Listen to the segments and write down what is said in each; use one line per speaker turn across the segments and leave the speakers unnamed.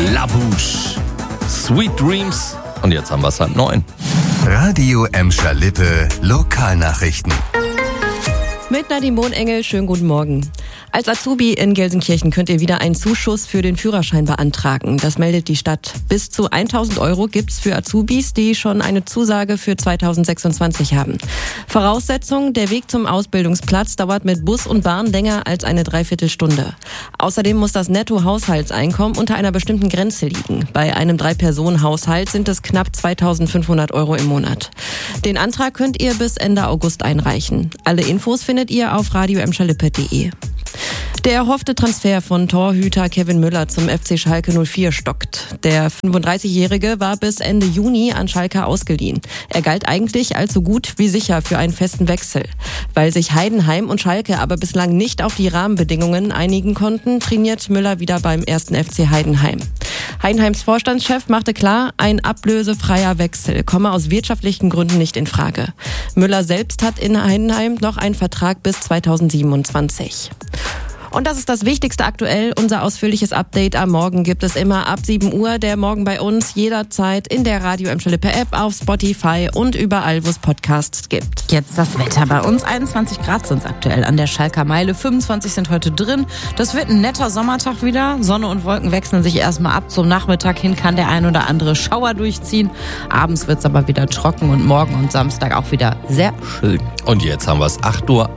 La Bouche, Sweet Dreams und jetzt haben wir es 8:09.
Radio Emscher-Lippe Lokalnachrichten.
Mit Nadine Bohnengel, schönen guten Morgen. Als Azubi in Gelsenkirchen könnt ihr wieder einen Zuschuss für den Führerschein beantragen. Das meldet die Stadt. Bis zu 1.000 € gibt's für Azubis, die schon eine Zusage für 2026 haben. Voraussetzung, der Weg zum Ausbildungsplatz dauert mit Bus und Bahn länger als eine Dreiviertelstunde. Außerdem muss das Netto-Haushaltseinkommen unter einer bestimmten Grenze liegen. Bei einem 3-Personen-Haushalt sind es knapp 2.500 € im Monat. Den Antrag könnt ihr bis Ende August einreichen. Alle Infos findet ihr auf radioemscherlippe.de. Der erhoffte Transfer von Torhüter Kevin Müller zum FC Schalke 04 stockt. Der 35-Jährige war bis Ende Juni an Schalke ausgeliehen. Er galt eigentlich als so gut wie sicher für einen festen Wechsel. Weil sich Heidenheim und Schalke aber bislang nicht auf die Rahmenbedingungen einigen konnten, trainiert Müller wieder beim 1. FC Heidenheim. Heidenheims Vorstandschef machte klar, ein ablösefreier Wechsel komme aus wirtschaftlichen Gründen nicht in Frage. Müller selbst hat in Heidenheim noch einen Vertrag bis 2027. Und das ist das Wichtigste aktuell. Unser ausführliches Update am Morgen gibt es immer ab 7 Uhr. Der Morgen bei uns jederzeit in der Radio Emscher-Lippe App, auf Spotify und überall, wo es Podcasts gibt.
Jetzt das Wetter bei uns. 21 Grad sind es aktuell an der Schalker Meile. 25 sind heute drin. Das wird ein netter Sommertag wieder. Sonne und Wolken wechseln sich erstmal ab. Zum Nachmittag hin kann der ein oder andere Schauer durchziehen. Abends wird es aber wieder trocken und morgen und Samstag auch wieder sehr schön.
Und jetzt haben wir es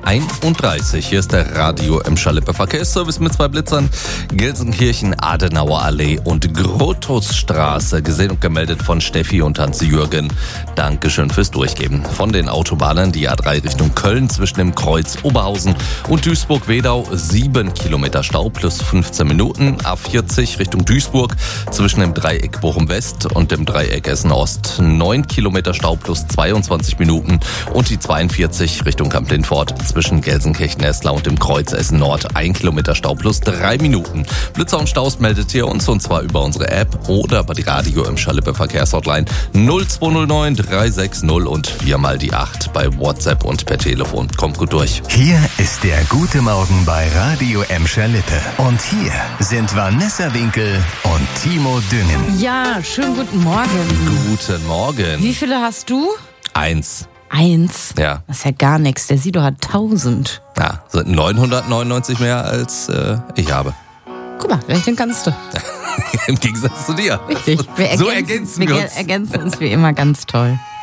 8:31 Uhr. Hier ist der Radio Emscher-Lippe Verkehrsservice mit 2 Blitzern. Gelsenkirchen, Adenauer Allee und Grotusstraße. Gesehen und gemeldet von Steffi und Hans-Jürgen. Dankeschön fürs Durchgeben. Von den Autobahnen die A3 Richtung Köln zwischen dem Kreuz Oberhausen und Duisburg-Wedau 7 Kilometer Stau plus 15 Minuten. A40 Richtung Duisburg zwischen dem Dreieck Bochum-West und dem Dreieck Essen-Ost 9 Kilometer Stau plus 22 Minuten. Und die 42 Richtung Kamp-Lindfort zwischen Gelsenkirchen-Esslar und dem Kreuz Essen-Nord 1 Kilometer Stau plus 3 Minuten. Blitzer und Staus meldet ihr uns und zwar über unsere App oder über die Radio Emscher-Lippe Verkehrshotline 0209 360 und 4 mal die 8 bei WhatsApp und per Telefon. Kommt gut durch.
Hier ist der Gute Morgen bei Radio Emscher-Lippe. Und hier sind Vanessa Winkel und Timo Düngen.
Ja, schönen guten Morgen.
Guten Morgen.
Wie viele hast du?
1.
1?
Ja.
Das ist ja gar nichts. Der Sido hat 1000.
Ja, sind 999 mehr als ich habe.
Guck mal, rechnen kannst du.
Im Gegensatz zu dir.
Richtig.
So ergänzen wir uns.
ergänzen uns wie immer ganz toll.